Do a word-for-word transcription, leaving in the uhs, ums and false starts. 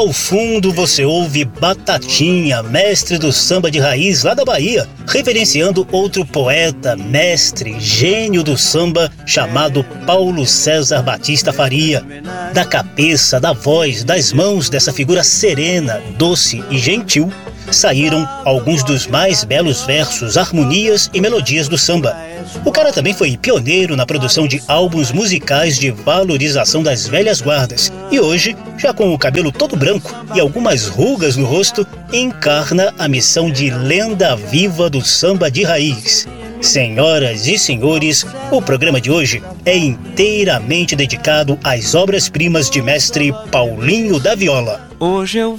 Ao fundo você ouve Batatinha, mestre do samba de raiz lá da Bahia, reverenciando outro poeta, mestre, gênio do samba, chamado Paulo César Batista Faria. Da cabeça, da voz, das mãos dessa figura serena, doce e gentil, saíram alguns dos mais belos versos, harmonias e melodias do samba. O cara também foi pioneiro na produção de álbuns musicais de valorização das velhas guardas e hoje, já com o cabelo todo branco e algumas rugas no rosto, encarna a missão de lenda viva do samba de raiz. Senhoras e senhores, o programa de hoje é inteiramente dedicado às obras-primas de mestre Paulinho da Viola. Hoje eu